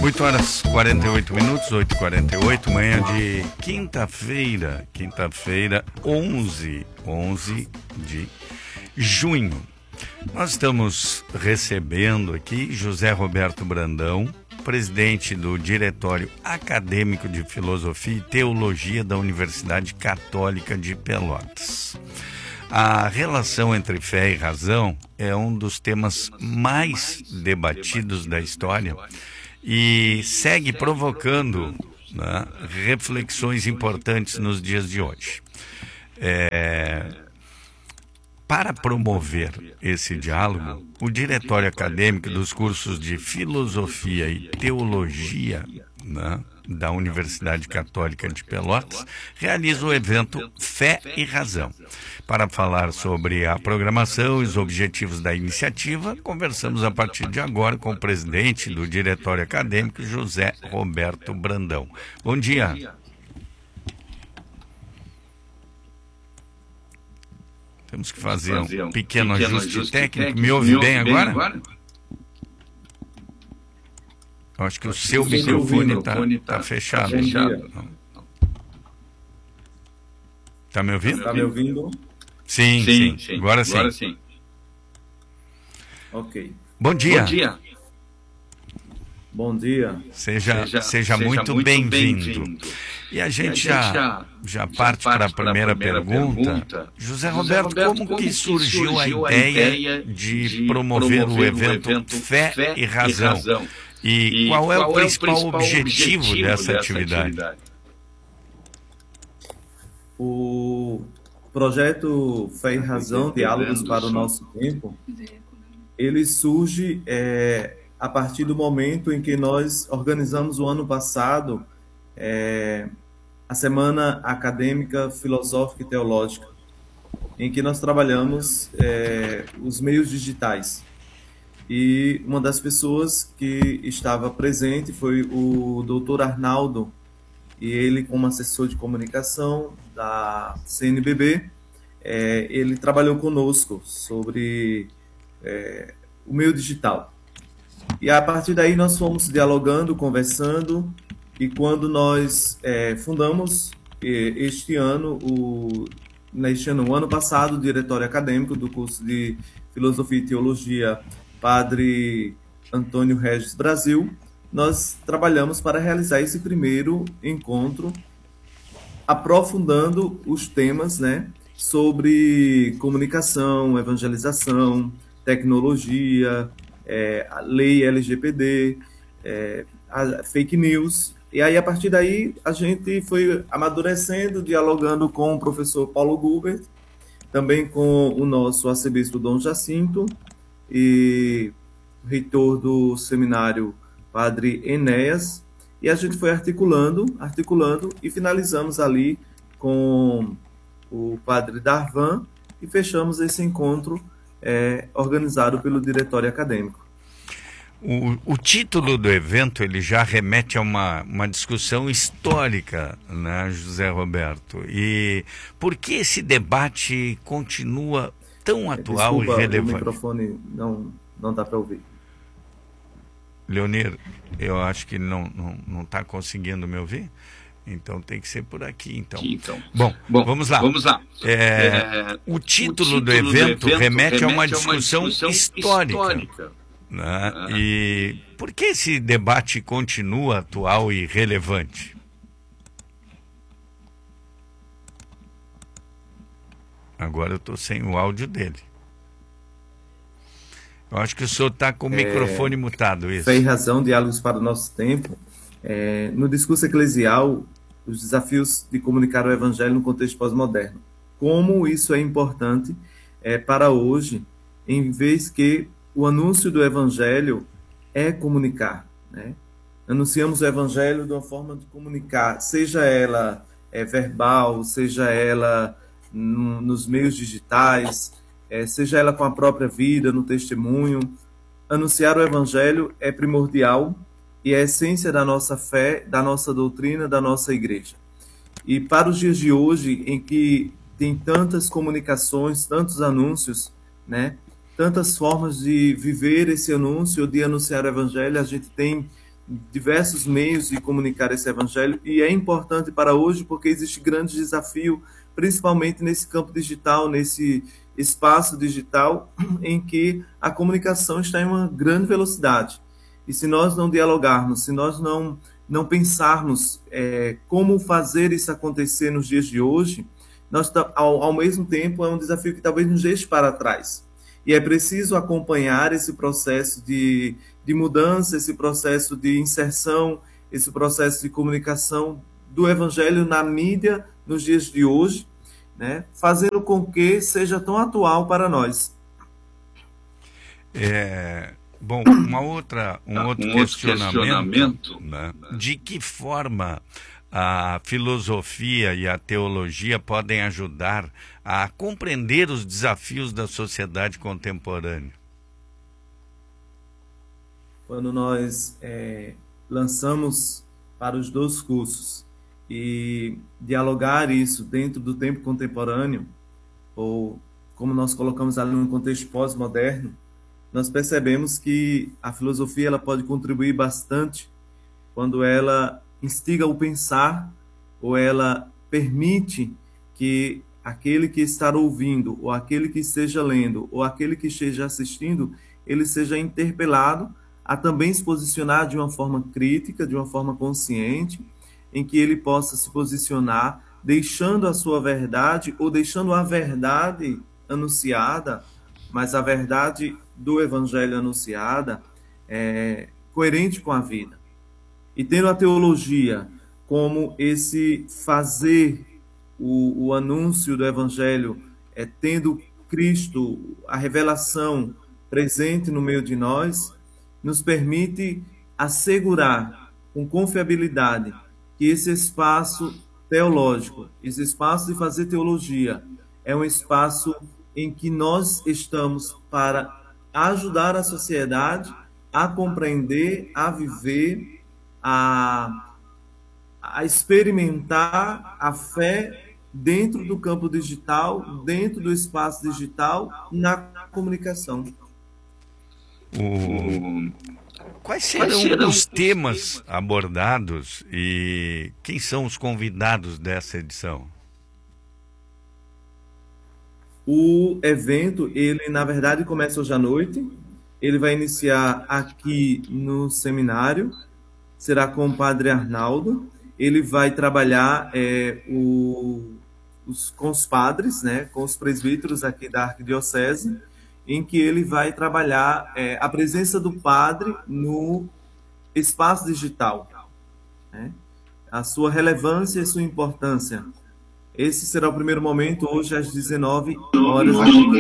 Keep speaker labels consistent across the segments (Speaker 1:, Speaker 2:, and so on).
Speaker 1: 8 horas 48 minutos, 8h48, manhã de quinta-feira, 11 de junho. Nós estamos recebendo aqui José Roberto Brandão, presidente do Diretório Acadêmico de Filosofia e Teologia da Universidade Católica de Pelotas. A relação entre fé e razão é um dos temas mais debatidos da história e segue provocando, né, reflexões importantes nos dias de hoje. Para promover esse diálogo, o Diretório Acadêmico dos cursos de Filosofia e Teologia, né, da Universidade Católica de Pelotas realiza o evento Fé e Razão. Para falar sobre a programação e os objetivos da iniciativa, conversamos a partir de agora com o presidente do Diretório Acadêmico, José Roberto Brandão. Bom dia. Temos que fazer um pequeno ajuste técnico. Me ouve bem agora? Eu acho que o seu microfone está fechado. Está me ouvindo?
Speaker 2: Está me ouvindo?
Speaker 1: Sim. Agora sim.
Speaker 2: Ok.
Speaker 1: Bom dia.
Speaker 2: Bom dia.
Speaker 1: Seja muito bem-vindo. E a gente já parte para a primeira pergunta. José Roberto, como que surgiu a ideia de promover o evento Fé e Razão? E qual é o principal objetivo dessa atividade?
Speaker 2: O projeto Fé e Razão, Diálogos para o Nosso Tempo, ele surge a partir do momento em que nós organizamos o ano passado a Semana Acadêmica, Filosófica e Teológica, em que nós trabalhamos os meios digitais. E uma das pessoas que estava presente foi o Dr. Arnaldo, e ele, como assessor de comunicação da CNBB, ele trabalhou conosco sobre o meio digital. E a partir daí nós fomos dialogando, conversando, e quando nós fundamos o ano passado, o Diretório Acadêmico do curso de Filosofia e Teologia Padre Antônio Regis Brasil, nós trabalhamos para realizar esse primeiro encontro, aprofundando os temas, né, sobre comunicação, evangelização, tecnologia, a lei LGPD, a fake news. E aí, a partir daí, a gente foi amadurecendo, dialogando com o professor Paulo Gubert, também com o nosso arcebispo Dom Jacinto, e o reitor do seminário Padre Enéas, e a gente foi articulando, e finalizamos ali com o Padre Darvan, e fechamos esse encontro organizado pelo Diretório Acadêmico.
Speaker 1: O título do evento ele já remete a uma discussão histórica, né, José Roberto? E por que esse debate continua tão atual e relevante?
Speaker 2: O microfone não dá para ouvir.
Speaker 1: Leonir, eu acho que não está conseguindo me ouvir, então tem que ser por aqui. Então. Bom, vamos lá. O título do evento remete a uma discussão histórica. Né? E por que esse debate continua atual e relevante? Agora eu estou sem o áudio dele. Eu acho que o senhor está com o microfone mutado. Isso.
Speaker 2: Fé e Razão, Diálogos para o Nosso Tempo. No discurso eclesial, os desafios de comunicar o Evangelho no contexto pós-moderno. Como isso é importante para hoje, em vez que o anúncio do Evangelho é comunicar, né? Anunciamos o Evangelho de uma forma de comunicar, seja ela verbal, seja ela nos meios digitais, seja ela com a própria vida, no testemunho. Anunciar o Evangelho é primordial e é a essência da nossa fé, da nossa doutrina, da nossa igreja. E para os dias de hoje, em que tem tantas comunicações, tantos anúncios, né? Tantas formas de viver esse anúncio, de anunciar o Evangelho, a gente tem diversos meios de comunicar esse evangelho, e é importante para hoje porque existe grande desafio, principalmente nesse campo digital, nesse espaço digital, em que a comunicação está em uma grande velocidade. E se nós não dialogarmos, se nós não pensarmos como fazer isso acontecer nos dias de hoje, nós, ao mesmo tempo, é um desafio que talvez nos deixe para trás. E é preciso acompanhar esse processo de mudança, esse processo de inserção, esse processo de comunicação do evangelho na mídia nos dias de hoje, né, fazendo com que seja tão atual para nós.
Speaker 1: Bom, um outro questionamento, né? De que forma a filosofia e a teologia podem ajudar a compreender os desafios da sociedade contemporânea?
Speaker 2: Quando nós lançamos para os 2 cursos e dialogar isso dentro do tempo contemporâneo, ou como nós colocamos ali no contexto pós-moderno, nós percebemos que a filosofia ela pode contribuir bastante quando ela instiga o pensar, ou ela permite que aquele que está ouvindo, ou aquele que esteja lendo, ou aquele que esteja assistindo, ele seja interpelado a também se posicionar de uma forma crítica, de uma forma consciente, em que ele possa se posicionar deixando a sua verdade, ou deixando a verdade anunciada, mas a verdade do evangelho anunciada coerente com a vida. E tendo a teologia como esse fazer o anúncio do evangelho, tendo Cristo, a revelação presente no meio de nós, nos permite assegurar com confiabilidade que esse espaço teológico, esse espaço de fazer teologia, é um espaço em que nós estamos para ajudar a sociedade a compreender, a viver, a experimentar a fé dentro do campo digital, dentro do espaço digital, na comunicação.
Speaker 1: Quais serão os temas abordados e quem são os convidados dessa edição?
Speaker 2: O evento, ele na verdade começa hoje à noite, ele vai iniciar aqui no seminário, será com o Padre Arnaldo, ele vai trabalhar com os padres, né, com os presbíteros aqui da Arquidiocese, em que ele vai trabalhar a presença do padre no espaço digital, né, a sua relevância e sua importância. Esse será o primeiro momento, hoje às 19 horas.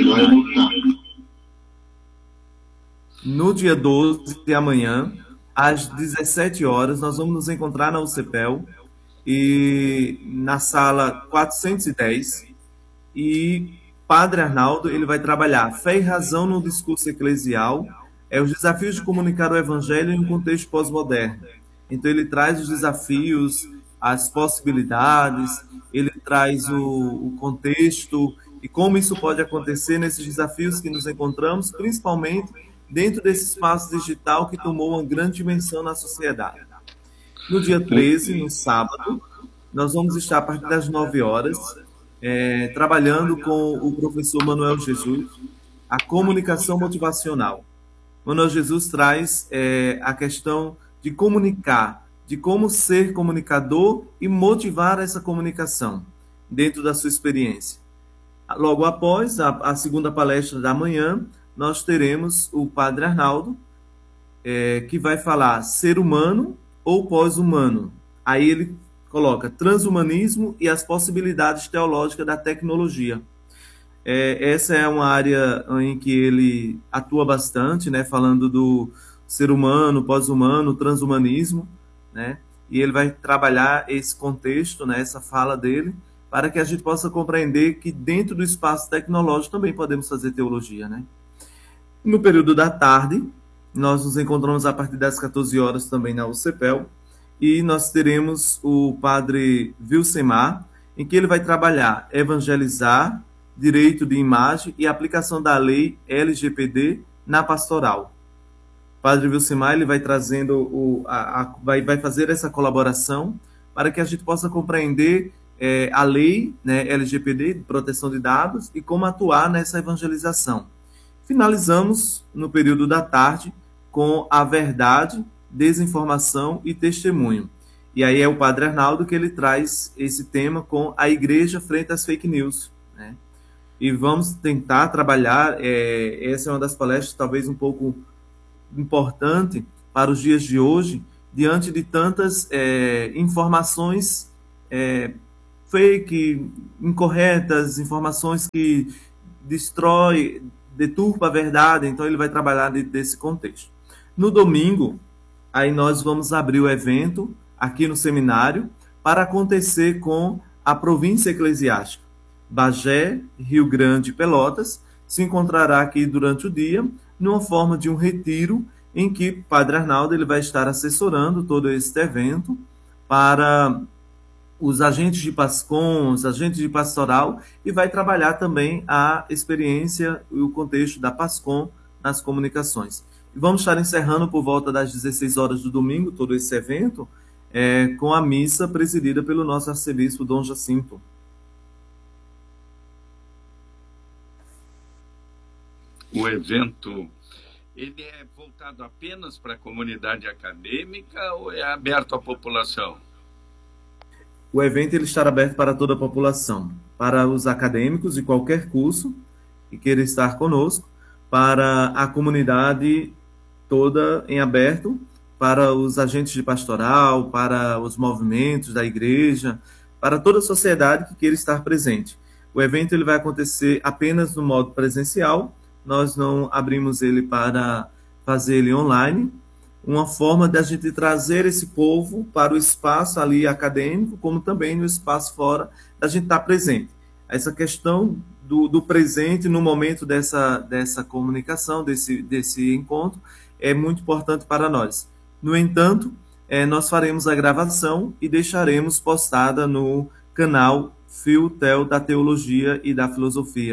Speaker 2: No dia 12 de amanhã, às 17 horas, nós vamos nos encontrar na UCPEL, e na sala 410, e Padre Arnaldo ele vai trabalhar fé e razão no discurso eclesial, os desafios de comunicar o evangelho em um contexto pós-moderno. Então ele traz os desafios, as possibilidades, ele traz o contexto e como isso pode acontecer nesses desafios que nos encontramos, principalmente dentro desse espaço digital que tomou uma grande dimensão na sociedade. No dia 13, no sábado, nós vamos estar a partir das 9 horas, trabalhando com o professor Manuel Jesus, a comunicação motivacional. Manuel Jesus traz a questão de comunicar, de como ser comunicador e motivar essa comunicação dentro da sua experiência. Logo após a segunda palestra da manhã, nós teremos o Padre Arnaldo, que vai falar ser humano ou pós-humano. Aí ele coloca transhumanismo e as possibilidades teológicas da tecnologia. Essa é uma área em que ele atua bastante, né, falando do ser humano, pós-humano, transhumanismo, né, e ele vai trabalhar esse contexto, né, essa fala dele, para que a gente possa compreender que dentro do espaço tecnológico também podemos fazer teologia, né. No período da tarde, nós nos encontramos a partir das 14 horas também na UCPEL, e nós teremos o Padre Vilsemar, em que ele vai trabalhar evangelizar, direito de imagem e aplicação da lei LGPD na pastoral. Padre Vilcimar, ele vai trazendo vai fazer essa colaboração para que a gente possa compreender a lei, né, LGPD, de proteção de dados, e como atuar nessa evangelização. Finalizamos no período da tarde com a verdade, desinformação e testemunho. E aí é o Padre Arnaldo que ele traz esse tema com a igreja frente às fake news, né? E vamos tentar trabalhar, essa é uma das palestras talvez um pouco importante para os dias de hoje, diante de tantas informações fake, incorretas, informações que deturpa a verdade. Então ele vai trabalhar desse contexto. No domingo, aí nós vamos abrir o evento aqui no seminário para acontecer com a província eclesiástica. Bagé, Rio Grande e Pelotas se encontrará aqui durante o dia, numa forma de um retiro em que Padre Arnaldo ele vai estar assessorando todo este evento para os agentes de PASCOM, os agentes de pastoral, e vai trabalhar também a experiência e o contexto da PASCOM nas comunicações. E vamos estar encerrando por volta das 16 horas do domingo todo esse evento com a missa presidida pelo nosso arcebispo Dom Jacinto.
Speaker 1: O evento, ele é voltado apenas para a comunidade acadêmica ou é aberto à população?
Speaker 2: O evento ele estará aberto para toda a população, para os acadêmicos de qualquer curso que queira estar conosco, para a comunidade toda em aberto, para os agentes de pastoral, para os movimentos da igreja, para toda a sociedade que queira estar presente. O evento ele vai acontecer apenas no modo presencial, nós não abrimos ele para fazer ele online, uma forma de a gente trazer esse povo para o espaço ali acadêmico, como também no espaço fora, da gente estar presente. Essa questão do presente no momento dessa comunicação, desse encontro, é muito importante para nós. No entanto, nós faremos a gravação e deixaremos postada no canal Fio Tel da Teologia e da Filosofia.